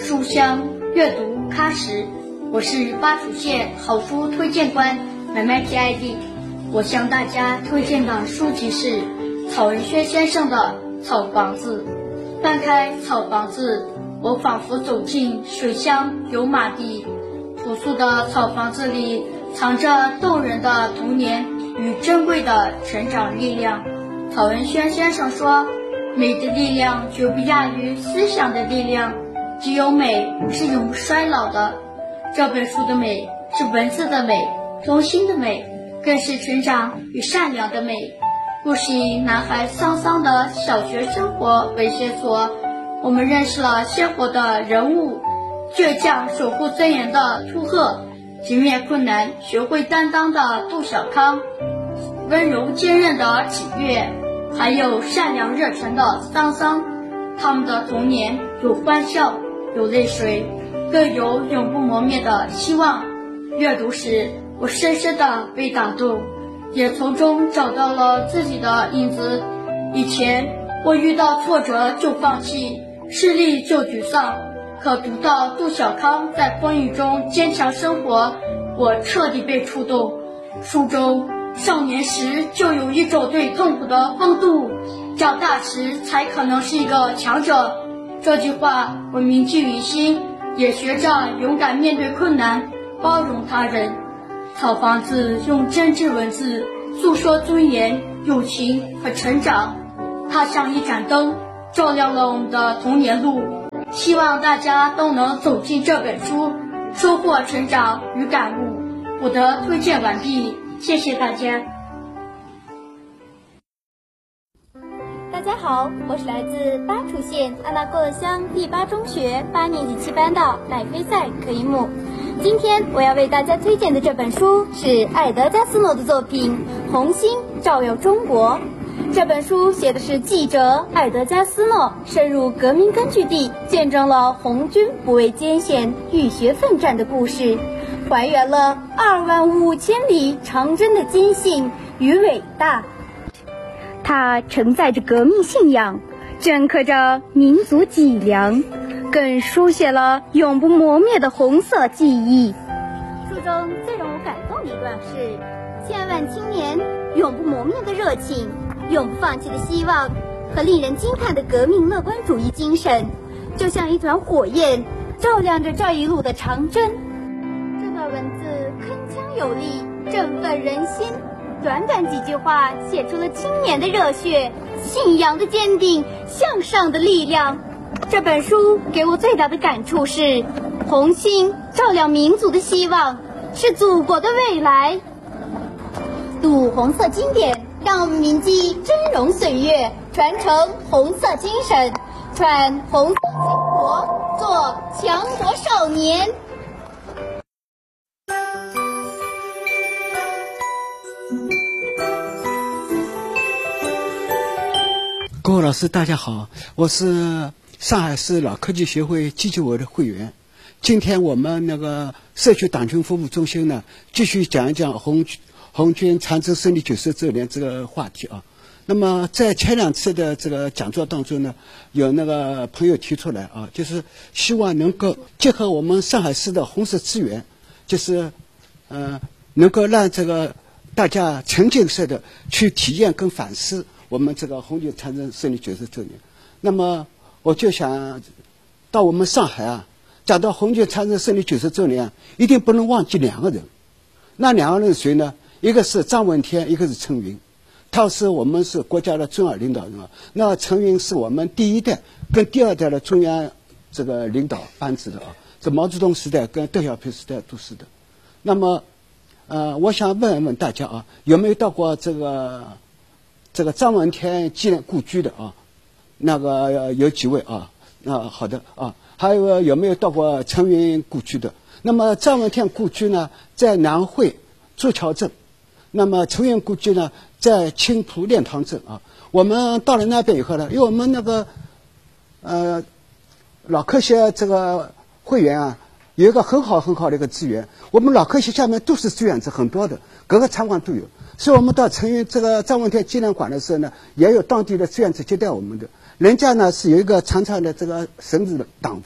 书香阅读喀什，我是巴楚县好书推荐官买卖 TID。我向大家推荐的书籍是曹文轩先生的《草房子》。翻开《草房子》，我仿佛走进水乡油麻地，朴素的草房子里藏着动人的童年与珍贵的成长力量。曹文轩先生说，美的力量绝不亚于思想的力量，只有美是永不衰老的。这本书的美是文字的美，童心的美，更是成长与善良的美。故事以男孩桑桑的小学生活为线索，我们认识了鲜活的人物，倔强守护尊严的秃鹤，直面困难学会担当的杜小康，温柔坚韧的芷月，还有善良热忱的桑桑。他们的童年有欢笑，有泪水，更有永不磨灭的希望。阅读时，我深深地被打动，也从中找到了自己的影子。以前我遇到挫折就放弃，失利就沮丧，可读到杜小康在风雨中坚强生活，我彻底被触动。书中少年时就有一种对痛苦的风度，长大时才可能是一个强者。这句话我铭记于心，也学着勇敢面对困难，包容他人。草房子用真挚文字诉说尊严、友情和成长，它像一盏灯，照亮了我们的童年路。希望大家都能走进这本书，收获成长与感悟。我的推荐完毕，谢谢大家。 大家好，我是来自巴楚县阿那郭勒乡第8中学8年级7班的赖菲赛可伊姆。今天我要为大家推荐的这本书是艾德加斯诺的作品《红星照耀中国》。这本书写的是记者艾德加斯诺深入革命根据地，见证了红军不畏艰险、浴血奋战的故事，还原了25000里长征的艰辛与伟大。它承载着革命信仰，镌刻着民族脊梁，更书写了永不磨灭的红色记忆。书中最让我感动的一段是千万青年永不磨灭的热情，永不放弃的希望和令人惊叹的革命乐观主义精神，就像一团火焰照亮着这一路的长征。这段文字铿锵有力，振奋人心，短短几句话写出了青年的热血、信仰的坚定、向上的力量。这本书给我最大的感触是，红星照亮民族的希望，是祖国的未来。读红色经典，让我们铭记峥嵘岁月，传承红色精神，传红色巾帼，做强国少年。 各位老师大家好，我是上海市脑科技协会积极委的会员。今天我们那个社区党群服务中心呢，继续讲一讲红军长征胜利90周年这个话题啊。那么在前2次的这个讲座当中呢，有那个朋友提出来啊，就是希望能够结合我们上海市的红色资源，就是能够让这个大家沉浸式的去体验跟反思我们这个红军长征胜利90周年。那么我就想到我们上海啊，讲到红军长征胜利90周年，一定不能忘记2个人。那2个人是谁呢？一个是张闻天，一个是陈云。他是我们是国家的重要领导人啊。那陈云是我们第1代跟第2代的中央这个领导班子的啊，这毛泽东时代跟邓小平时代都是的。那么我想问一问大家啊，有没有到过这个张闻天纪念故居的啊？那个有几位啊？好的啊。还有没有到过陈云故居的？那么张闻天故居呢，在南汇朱桥镇。那么陈云故居呢，在青浦练塘镇啊。我们到了那边以后呢，因为我们那个脑科学这个会员啊，有一个很好的一个资源。我们脑科学下面都是志愿者很多的，各个场馆都有。所以我们到陈云这个张闻天纪念馆的时候呢，也有当地的志愿者接待我们的。人家呢是有一个长长的这个绳子挡住的，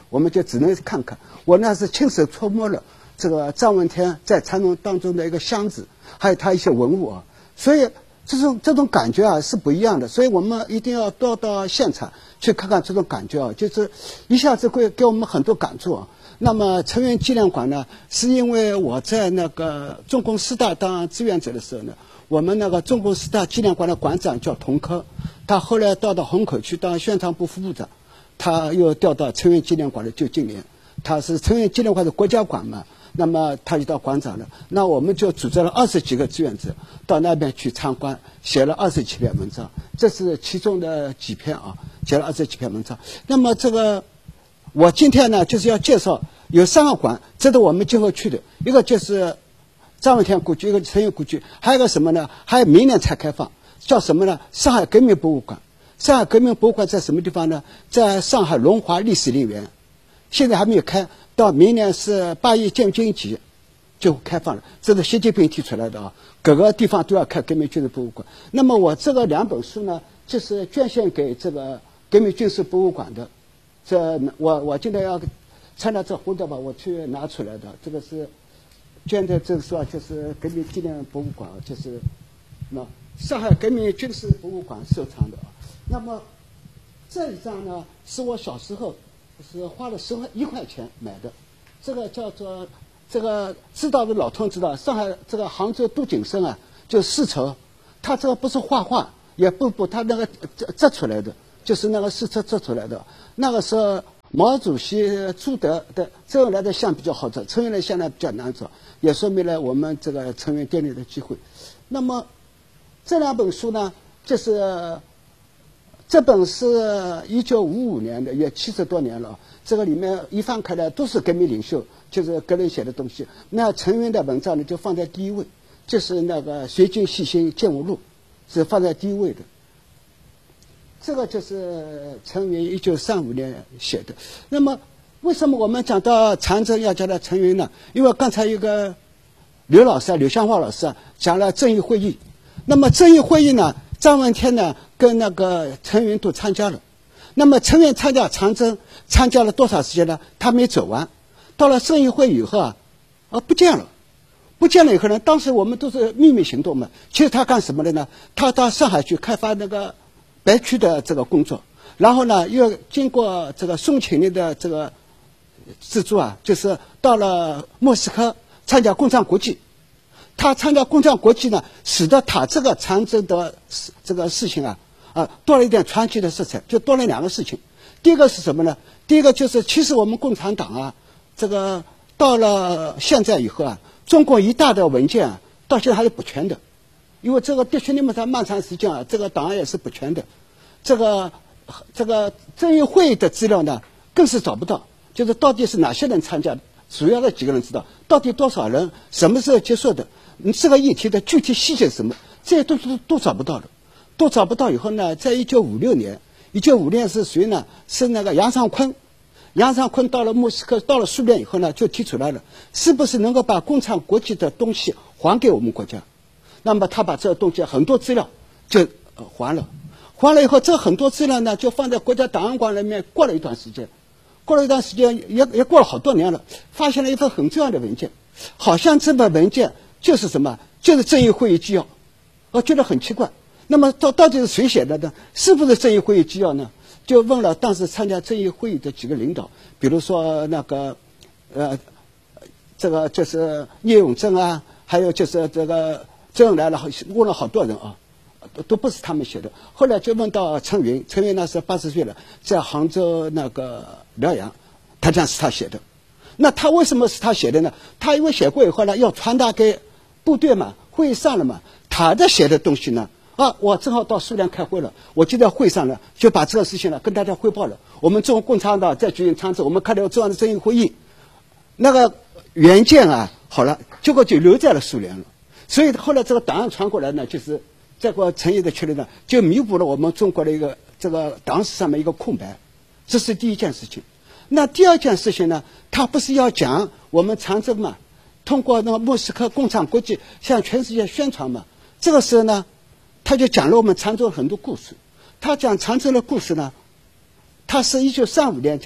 我们就只能看看。我那是亲手触摸了这个张闻天在禅宗当中的一个箱子，还有他一些文物啊，所以这种感觉啊是不一样的。所以我们一定要多到现场去看看这种感觉啊，就是一下子会给我们很多感触啊。那么成员纪念馆呢，是因为我在那个中共师大当志愿者的时候呢，我们那个中共师大纪念馆的馆长叫童科，他后来到虹口去当宣传部副部长，他又调到成员纪念馆的就近年，他是成员纪念馆的国家馆嘛，那么他就到馆长了。那我们就组织了20几个志愿者到那边去参观，写了27篇文章，这是其中的几篇啊，写了20几篇文章。那么这个我今天呢就是要介绍有3个馆，这是我们今后去的，一个就是张闻天故居，一个成员故居，还有一个什么呢？还有明年才开放，叫什么呢？上海革命博物馆。上海革命博物馆在什么地方呢？在上海龙华历史陵园，现在还没有开，到明年是8一建军节就开放了。这是习近平提出来的啊，各个地方都要开革命军事博物馆。那么我这个2本书呢，就是捐献给这个革命军事博物馆的。这我今天要参加这活动吧，我去拿出来的。这个是捐的，这个书啊，就是革命纪念博物馆，就是那上海革命军事博物馆收藏的啊。那么这一张呢，是我小时候是花了1块钱买的，这个叫做这个知道的老同知道，上海这个杭州杜景生啊，就世仇，他这个不是画画，也不他那个折出来的，就是那个世仇折出来的。那个时候毛主席、朱德的周恩来的像比较好找，陈云的像呢比较难找，也说明了我们这个成员奠定的机会。那么这2本书呢，就是这本是1955年的，也70多年了。这个里面一翻开来都是革命领袖，就是个人写的东西。那陈云的文章呢，就放在第一位，就是那个随军细心见闻录，是放在第一位的。这个就是陈云1935年写的。那么为什么我们讲到禅宗要叫他陈云呢？因为刚才一个刘湘华老师啊讲了正义会议。那么正义会议呢，张闻天呢跟那个陈云都参加了。那么陈云参加禅宗参加了多少时间呢？他没走完，到了正义会以后不见了。不见了以后呢，当时我们都是秘密行动嘛。其实他干什么的呢？他到上海去开发那个白区的这个工作，然后呢又经过这个宋庆龄的这个资助啊，就是到了莫斯科参加共产国际。他参加共产国际呢，使得他这个禅宗的这个事情多了一点传奇的色彩，就多了2个事情。第一个是什么呢？第一个就是其实我们共产党这个到了现在以后中国一大的文件到现在还是不全的，因为这个的确那么长漫长时间这个档案也是不全的。这个正义会议的资料呢，更是找不到，就是到底是哪些人参加的，主要的几个人知道，到底多少人，什么时候结束的，这个议题的具体细节是什么，这些都找不到了。都找不到以后呢，在1956年是谁呢？是那个杨尚昆。杨尚昆到了莫斯科，到了苏联以后呢，就提出来了，是不是能够把共产国际的东西还给我们国家？那么他把这个东西很多资料就还了以后，这很多资料呢就放在国家档案馆里面。过了一段时间也过了好多年了，发现了一份很重要的文件，好像这本文件就是什么，就是正义会议纪要。我觉得很奇怪，那么到底是谁写的呢？是不是正义会议纪要呢？就问了当时参加正义会议的几个领导，比如说那个这个就是聂永正还有就是这个周恩来了，问了好多人都不是他们写的。后来就问到陈云那时候80岁了，在杭州那个辽阳，他讲是他写的。那他为什么是他写的呢？他因为写过以后呢，要传达给部队嘛，会议上了嘛，他的写的东西呢我正好到苏联开会了，我就在会上呢就把这个事情呢跟大家汇报了。我们中国共产党在举行禅宗，我们开了这样的正义会议，那个原件好了，结果就留在了苏联了。所以后来这个档案传过来呢，就是这个陈毅的确立呢，就弥补了我们中国的一个这个党史上面一个空白。这是第一件事情。那第二件事情呢，他不是要讲我们禅宗嘛，通过那个莫斯科共产国际向全世界宣传嘛。这个时候呢，他就讲了我们禅宗很多故事。他讲禅宗的故事呢，他是1935年讲的，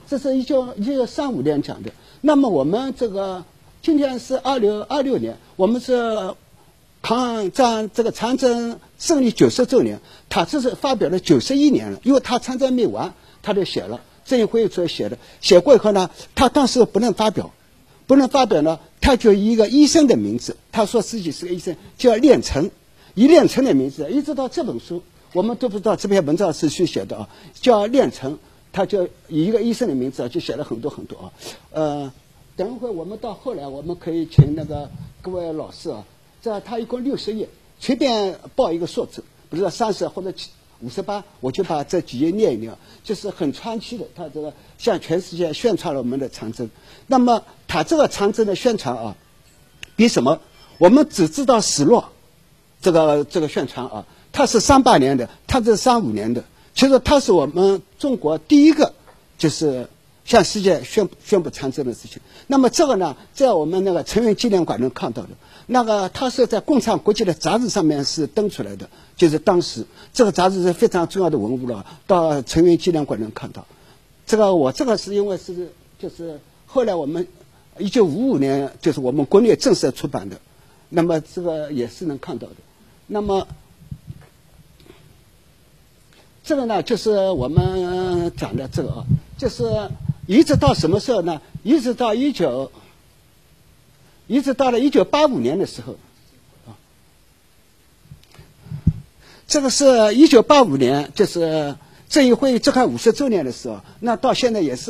这是1935年讲的。那么我们这个今天是2026年，我们是抗战这个长征胜利90周年，他这是发表了91年了，因为他长征没完，他就写了，政协会议主任写的，写过以后呢，他当时不能发表呢，他就以一个医生的名字，他说自己是个医生，叫练成，以练成的名字，一直到这本书，我们都不知道这篇文章是谁写的啊，叫练成，他就以一个医生的名字就写了很多啊，等一会我们到后来，我们可以请那个各位老师啊，这他一共60页，随便报一个数字，比如说30或者58，我就把这几页念一念，就是很传奇的，他这个向全世界宣传了我们的长征。那么他这个长征的宣传啊，比什么？我们只知道史诺这个宣传啊，他是38年的，他是35年的，其实他是我们中国第一个就是向世界宣布长征的事情。那么这个呢，在我们那个成员纪念馆能看到的，那个他是在共产国际的杂志上面是登出来的，就是当时这个杂志是非常重要的文物了，到成员纪念馆能看到。我这个是因为是就是后来我们1955年就是我们国内正式出版的，那么这个也是能看到的。那么这个呢，就是我们讲的这个啊，就是一直到什么时候呢？一直到了1985年的时候，啊，这个是1985年，就是政协会议召开50周年的时候，那到现在也是。